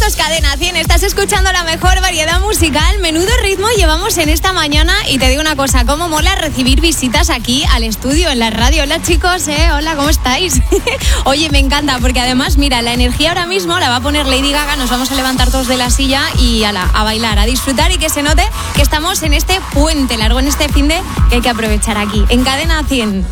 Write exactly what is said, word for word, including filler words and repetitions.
Esto es Cadena cien, estás escuchando la mejor variedad musical. Menudo ritmo llevamos en esta mañana. Y te digo una cosa, cómo mola recibir visitas aquí al estudio, en la radio. Hola chicos, ¿eh? Hola, ¿cómo estáis? Oye, me encanta, porque además, mira, la energía ahora mismo la va a poner Lady Gaga. Nos vamos a levantar todos de la silla y ala, a bailar, a disfrutar y que se note que estamos en este puente largo, en este fin de que hay que aprovechar aquí, en Cadena cien.